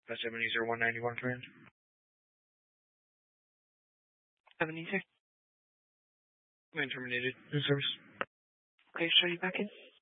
700191 command. 76. Command terminated. New service. Okay, show you back in.